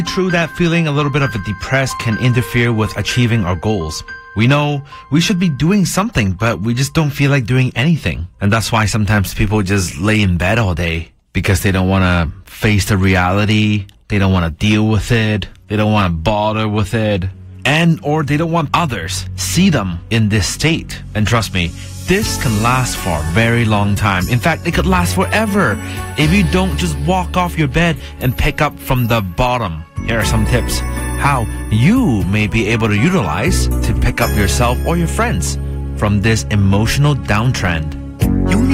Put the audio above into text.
True that feeling a little bit of a depressed can interfere with achieving our goals. We know we should be doing something, but we just don't feel like doing anything. And that's why sometimes people just lay in bed all day because they don't want to face the reality. They don't want to deal with it. They don't want to bother with it. Or they don't want others see them in this state. And trust me, this can last for a very long time. In fact, it could last forever if you don't just walk off your bed and pick up from the bottom. Here are some tips how you may be able to utilize to pick up yourself or your friends from this emotional downtrend.